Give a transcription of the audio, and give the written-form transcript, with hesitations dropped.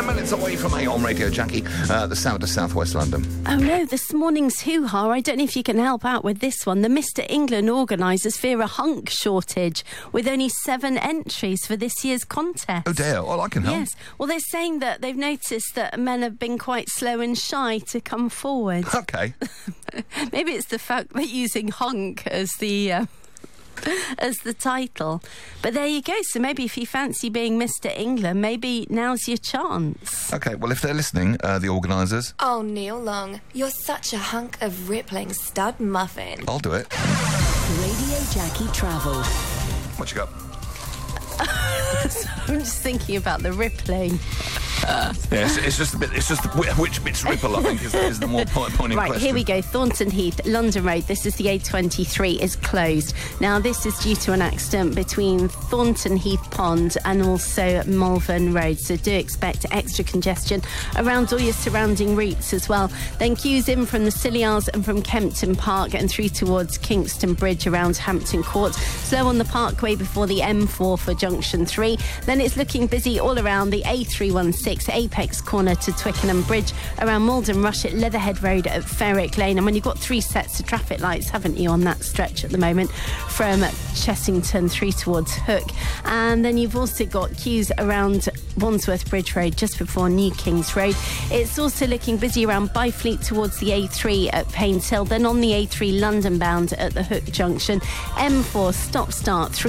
10 minutes away from Aon Radio, Jackie, the sound of southwest London. Oh no, this morning's hoo-ha, I don't know if you can help out with this one. The Mr. England organisers fear a hunk shortage with only 7 entries for this year's contest. Oh dear, well I can help. Yes, well they're saying that they've noticed that men have been quite slow and shy to come forward. Okay. Maybe it's the fact that using hunk as the title. But there you go. So maybe if you fancy being Mr. England, maybe now's your chance. Okay, well, if they're listening, the organisers... Oh, Neil Long, you're such a hunk of rippling stud muffin. I'll do it. Radio Jackie Travel. What you got? I'm just thinking about the rippling. Yes, it's just a bit. It's just which bits ripple, I think, is the more pointing right, question. Here we go. Thornton Heath, London Road. This is the A23, is closed. Now, this is due to an accident between Thornton Heath Pond and also Malvern Road. So do expect extra congestion around all your surrounding routes as well. Then queues in from the Scilly Isles and from Kempton Park and through towards Kingston Bridge around Hampton Court. Slow on the Parkway before the M4 for Junction 3. Then it's looking busy all around the A316. Apex Corner to Twickenham Bridge, around Malden Rush at Leatherhead Road at Ferrick Lane. And when you've got 3 sets of traffic lights, haven't you, on that stretch at the moment, from Chessington through towards Hook. And then you've also got queues around Wandsworth Bridge Road just before New Kings Road. It's also looking busy around Byfleet towards the A3 at Painshill, then on the A3 London bound at the Hook Junction. M4 stop-start